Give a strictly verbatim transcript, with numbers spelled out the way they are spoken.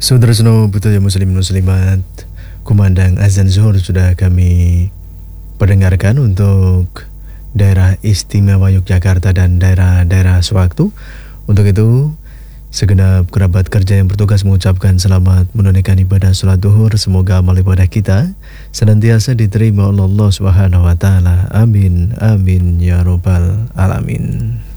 Saudara Seno Butuh Muslim Muslimat, kumandang azan zuhur sudah kami perdengarkan untuk daerah istimewa Yogyakarta dan daerah-daerah sewaktu. Untuk itu, segenap kerabat kerja yang bertugas mengucapkan selamat menunaikan ibadah sholat duhur. Semoga amal ibadah kita senantiasa diterima oleh Allah Subhanahu wa Ta'ala. Amin, amin, ya Rabbal Alamin.